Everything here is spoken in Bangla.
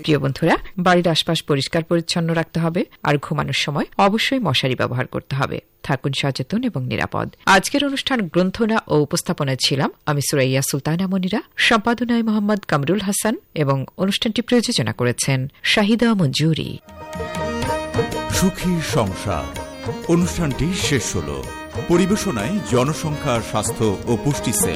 প্রিয় বন্ধুরা, বাড়ির আশপাশ পরিষ্কার পরিচ্ছন্ন রাখতে হবে আর ঘুমানোর সময় অবশ্যই মশারি ব্যবহার করতে হবে। থাকুন সচেতন এবং নিরাপদ। আজকের অনুষ্ঠান গ্রন্থনা ও উপস্থাপনায় ছিলাম আমি সুরাইয়া সুলতানা মনিরা, সম্পাদনায় মোহাম্মদ কামরুল হাসান এবং অনুষ্ঠানটি প্রযোজনা করেছেন শাহিদা মঞ্জুরি। সুখী সংসার অনুষ্ঠানটি শেষ হল। পরিবেশনায় জনসংখ্যা, স্বাস্থ্য ও পুষ্টি সেল।